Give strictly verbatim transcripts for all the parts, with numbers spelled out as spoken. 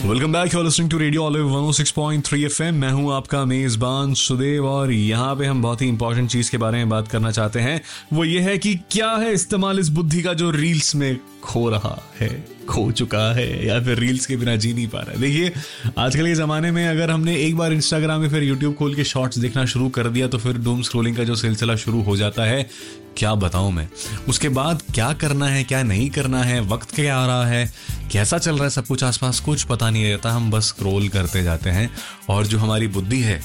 Welcome back, you are listening to radio olive one O six point three FM. मैं हूं आपका मेजबान सुदेव और यहाँ पे हम बहुत ही इंपॉर्टेंट चीज के बारे में बात करना चाहते हैं। वो ये है कि क्या है इस्तेमाल इस बुद्धि का जो रील्स में खो रहा है, खो चुका है, या फिर रील्स के बिना जी नहीं पा रहा है। देखिए, आजकल के ज़माने में अगर हमने एक बार इंस्टाग्राम में फिर यूट्यूब खोल के शॉर्ट्स देखना शुरू कर दिया तो फिर डूम स्क्रोलिंग का जो सिलसिला शुरू हो जाता है। क्या बताऊं मैं, उसके बाद क्या करना है, क्या नहीं करना है, वक्त क्या आ रहा है, कैसा चल रहा है सब कुछ आसपास, कुछ पता नहीं रहता। हम बस स्क्रॉल करते जाते हैं और जो हमारी बुद्धि है,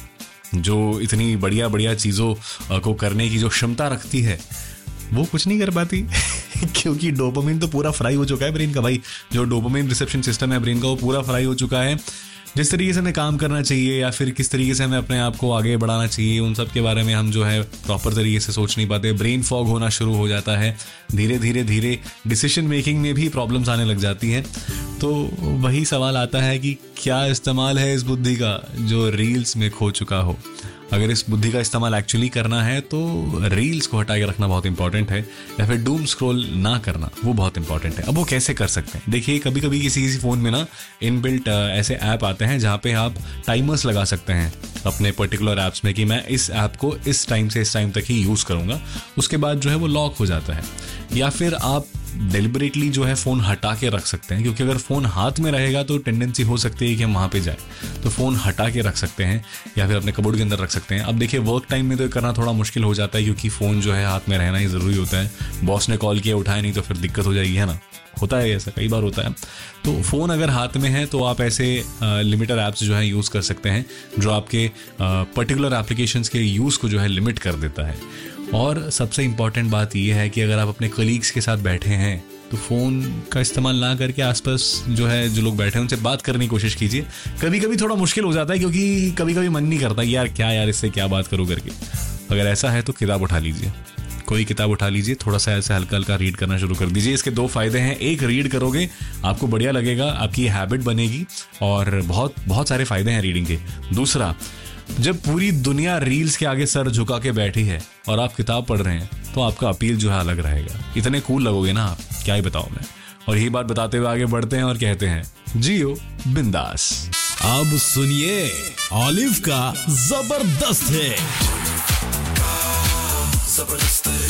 जो इतनी बढ़िया बढ़िया चीज़ों को करने की जो क्षमता रखती है, वो कुछ नहीं कर पाती क्योंकि डोपामिन तो पूरा फ्राई हो चुका है ब्रेन का। भाई, जो डोपामिन रिसेप्शन सिस्टम है ब्रेन का, वो पूरा फ्राई हो चुका है। जिस तरीके से हमें काम करना चाहिए या फिर किस तरीके से हमें अपने आप को आगे बढ़ाना चाहिए, उन सब के बारे में हम जो है प्रॉपर तरीके से सोच नहीं पाते। ब्रेन फॉग होना शुरू हो जाता है। धीरे धीरे धीरे डिसीजन मेकिंग में भी प्रॉब्लम्स आने लग जाती हैं। तो वही सवाल आता है कि क्या इस्तेमाल है इस बुद्धि का जो रील्स में खो चुका हो। अगर इस बुद्धि का इस्तेमाल एक्चुअली करना है तो रील्स को हटा के रखना बहुत इंपॉर्टेंट है, या फिर डूम स्क्रॉल ना करना वो बहुत इंपॉर्टेंट है। अब वो कैसे कर सकते हैं? देखिए, कभी कभी किसी किसी फ़ोन में ना इनबिल्ट ऐसे ऐप आते हैं जहाँ पे आप टाइमर्स लगा सकते हैं अपने पर्टिकुलर ऐप्स में कि मैं इस ऐप को इस टाइम से इस टाइम तक ही यूज़ करूँगा, उसके बाद जो है वो लॉक हो जाता है। या फिर आप डेलिबरेटली जो है फ़ोन हटा के रख सकते हैं, क्योंकि अगर फ़ोन हाथ में रहेगा तो टेंडेंसी हो सकती है कि हम वहाँ पे जाए, तो फ़ोन हटा के रख सकते हैं या फिर अपने कबोर्ड के अंदर रख सकते हैं। अब देखिए, वर्क टाइम में तो ये करना थोड़ा मुश्किल हो जाता है क्योंकि फ़ोन जो है हाथ में रहना ही ज़रूरी होता है। बॉस ने कॉल किया, उठाया नहीं तो फिर दिक्कत हो जाएगी, है ना। होता है ऐसा, कई बार होता है। तो फ़ोन अगर हाथ में है तो आप ऐसे लिमिटर ऐप्स जो है यूज़ कर सकते हैं जो आपके पर्टिकुलर एप्लीकेशंस के यूज़ को जो है लिमिट कर देता है। और सबसे इम्पॉर्टेंट बात यह है कि अगर आप अपने कलीग्स के साथ बैठे हैं तो फ़ोन का इस्तेमाल ना करके आसपास जो है जो लोग बैठे हैं उनसे बात करने की कोशिश कीजिए। कभी कभी थोड़ा मुश्किल हो जाता है क्योंकि कभी कभी मन नहीं करता यार क्या यार इससे क्या बात करूँ करके। अगर ऐसा है तो किताब उठा लीजिए, कोई किताब उठा लीजिए, थोड़ा सा ऐसे हल्का हल्का रीड करना शुरू कर दीजिए। इसके दो फायदे हैं। एक, रीड करोगे आपको बढ़िया लगेगा, आपकी हैबिट बनेगी और बहुत बहुत सारे फायदे हैं रीडिंग के। दूसरा, जब पूरी दुनिया रील्स के आगे सर झुका के बैठी है और आप किताब पढ़ रहे हैं तो आपका अपील जो है अलग रहेगा। इतने कूल लगोगे ना आप, क्या ही बताऊं मैं। और यही बात बताते हुए आगे बढ़ते हैं और कहते हैं, जियो बिंदास। अब सुनिए ऑलिव का जबरदस्त है।